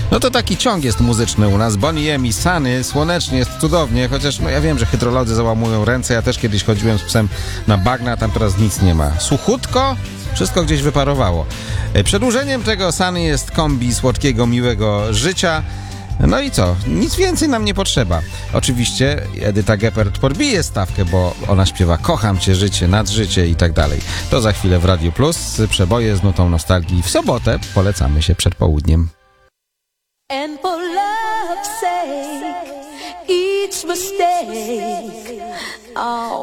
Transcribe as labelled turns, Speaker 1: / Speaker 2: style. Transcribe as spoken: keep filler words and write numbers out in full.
Speaker 1: No to taki ciąg jest muzyczny u nas. Bonnie M i Sunny, słonecznie, jest cudownie, chociaż no ja wiem, że hydrolodzy załamują ręce. Ja też kiedyś chodziłem z psem na bagna, tam teraz nic nie ma. Suchutko, wszystko gdzieś wyparowało. Przedłużeniem tego Sunny jest kombi słodkiego, miłego życia. No i co? Nic więcej nam nie potrzeba. Oczywiście Edyta Geppert podbije stawkę, bo ona śpiewa Kocham cię, życie, nad życie i tak dalej. To za chwilę w Radiu Plus. Przeboje z nutą nostalgii w sobotę. Polecamy się przed południem.
Speaker 2: And for love's sake, each mistake, oh,